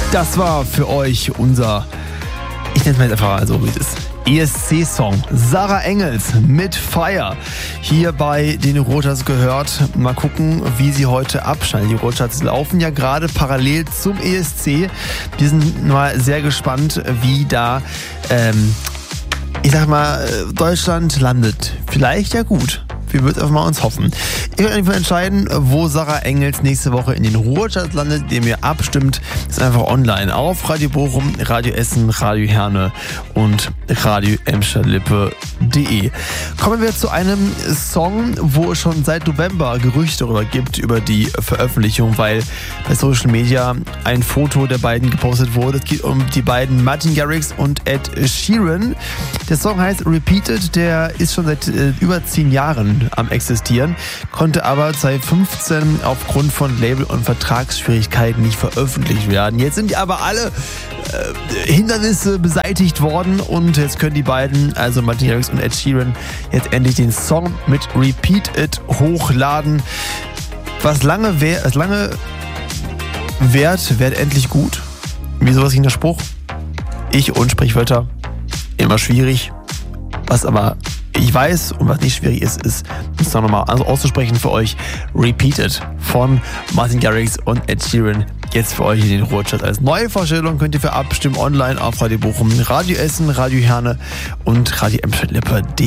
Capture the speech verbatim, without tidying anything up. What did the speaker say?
Das war für euch unser, ich nenne es mal jetzt einfach so, wie es ist, E S C-Song. Sarah Engels mit Fire. Hier bei den Ruhrcharts gehört. Mal gucken, wie sie heute abschneiden. Die Ruhrcharts laufen ja gerade parallel zum E S C. Wir sind mal sehr gespannt, wie da, ähm, ich sag mal, Deutschland landet. Vielleicht ja gut. Wir würden einfach mal uns hoffen. Ihr könnt einfach entscheiden, wo Sarah Engels nächste Woche in den Ruhrcharts landet, indem ihr abstimmt. Das ist einfach online auf Radio Bochum, Radio Essen, Radio Herne und Radio Emscher-Lippe punkt de. Kommen wir zu einem Song, wo es schon seit November Gerüchte darüber gibt, über die Veröffentlichung, weil bei Social Media ein Foto der beiden gepostet wurde. Es geht um die beiden Martin Garrix und Ed Sheeran. Der Song heißt Repeated, der ist schon seit äh, über zehn Jahren am existieren, konnte aber zwanzig fünfzehn aufgrund von Label- und Vertragsschwierigkeiten nicht veröffentlicht werden. Jetzt sind aber alle äh, Hindernisse beseitigt worden und jetzt können die beiden, also Martin Garrix und Ed Sheeran, jetzt endlich den Song mit Repeat It hochladen. Was lange währt, was lange währt, wird endlich gut. Wie sowas ging der Spruch? Ich und Sprichwörter. Immer schwierig. Was aber ich weiß und was nicht schwierig ist, ist es noch nochmal auszusprechen für euch. Repeated von Martin Garrix und Ed Sheeran. Jetzt für euch in den Ruhrchat als neue Vorstellung. Könnt ihr für abstimmen online auf Radio Bochum, Radio Essen, Radio Herne und Radio Emscher-Lippe punkt de.